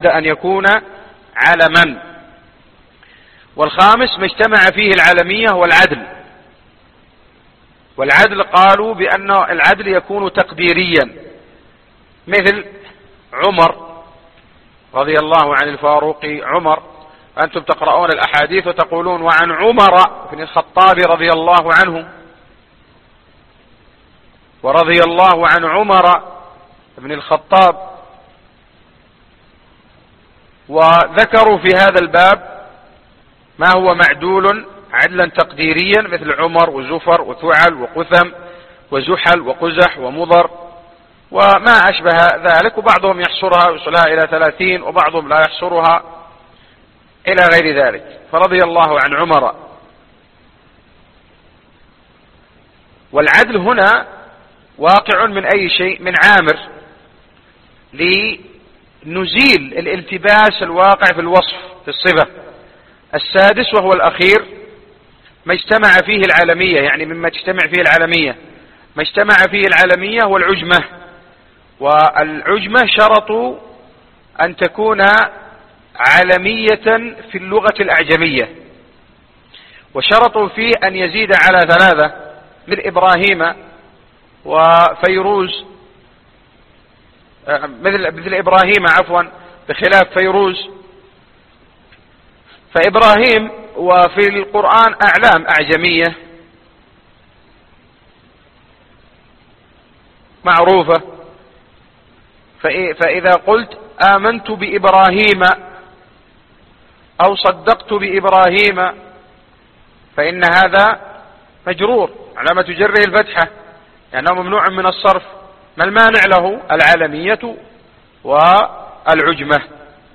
أن يكون علما. والخامس ما اجتمع فيه العلمية والعدل. والعدل قالوا بأن العدل يكون تقديريا، مثل عمر رضي الله عن الفاروق عمر. أنتم تقرؤون الأحاديث وتقولون وعن عمر بن الخطاب رضي الله عنه، ورضي الله عن عمر بن الخطاب. وذكروا في هذا الباب ما هو معدول عدلا تقديريا، مثل عمر وزفر وثعل وقثم وزحل وقزح ومضر وما أشبه ذلك. وبعضهم يحصرها ويوصلها إلى 30، وبعضهم لا يحصرها إلى غير ذلك. فرضي الله عن عمر. والعدل هنا واقع من أي شيء؟ من عامر، لنزيل الالتباس الواقع في الوصف في الصفة. السادس وهو الأخير ما اجتمع فيه العالمية، يعني مما تجتمع فيه العالمية. ما اجتمع فيه العالمية والعجمة. والعجمة شرطوا أن تكون عالمية في اللغة الأعجمية، وشرطوا فيه أن يزيد على 3، مثل إبراهيم وفيروز، مثل إبراهيم عفوا بخلاف فيروز. فإبراهيم وفي القرآن أعلام أعجمية معروفة. فإذا قلت آمنت بإبراهيم أو صدقت بإبراهيم فإن هذا مجرور، علامة جره الفتحة لأنه ممنوع من الصرف. ما المانع له؟ العالمية والعجمة.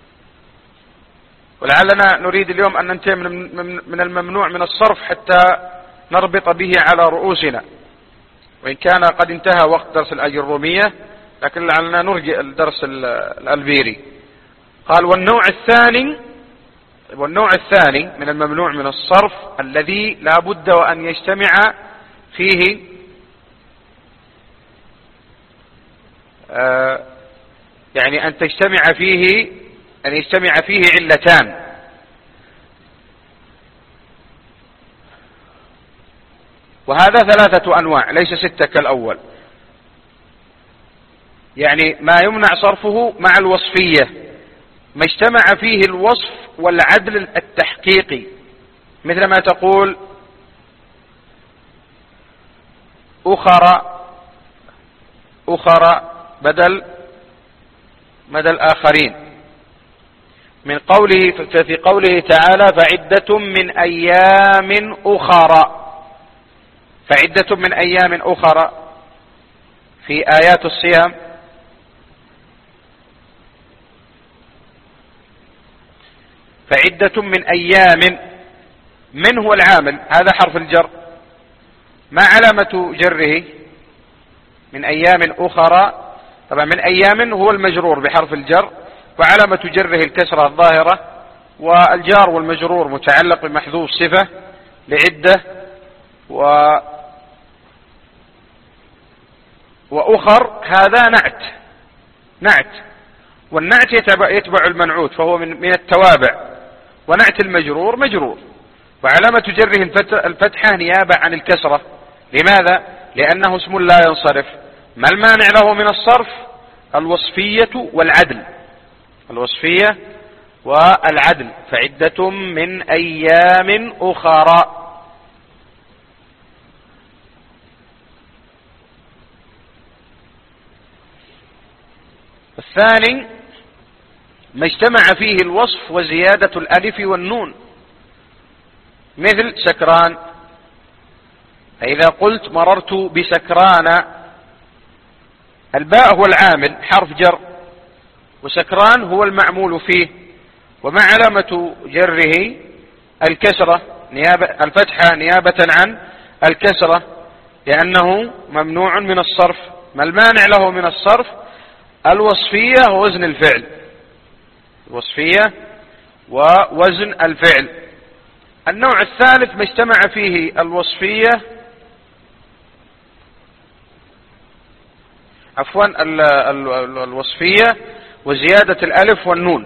ولعلنا نريد اليوم أن ننتهي من الممنوع من الصرف حتى نربط به على رؤوسنا، وإن كان قد انتهى وقت درس الأجرومية، لكن لعلنا نرجع الدرس الألبيري. قال والنوع الثاني من الممنوع من الصرف الذي لا بد وأن يجتمع فيه يعني أن يجتمع فيه علتان. وهذا 3 أنواع ليس 6 كالأول. يعني ما يمنع صرفه مع الوصفية، ما اجتمع فيه الوصف والعدل التحقيقي، مثل ما تقول أخرى بدل آخرين، من قوله في قوله تعالى فعدة من أيام أخرى. فعدة من أيام أخرى في آيات الصيام. فعدة من أيام، من هو العامل؟ هذا حرف الجر. ما علامة جره؟ من أيام أخرى. طبعا من أيام هو المجرور بحرف الجر، وعلامة جره الكسرة الظاهرة، والجار والمجرور متعلق بمحذوف صفة لعدة. وأخر هذا نعت، والنعت يتبع المنعوت فهو من التوابع، ونعت المجرور مجرور، وعلامة جره الفتحة نيابة عن الكسرة. لماذا؟ لأنه اسم لا ينصرف. ما المانع له من الصرف؟ الوصفية والعدل. الوصفية والعدل. فعدة من أيام أخرى. الثاني ما اجتمع فيه الوصف وزيادة الألف والنون، مثل سكران. فإذا قلت مررت بسكران، الباء هو العامل حرف جر، وسكران هو المعمول فيه، وما علامة جره الكسرة الفتحة نيابة عن الكسرة، لأنه ممنوع من الصرف. ما المانع له من الصرف؟ الوصفية ووزن الفعل. الوصفية ووزن الفعل. النوع الثالث ما اجتمع فيه الوصفية الوصفية وزيادة الألف والنون.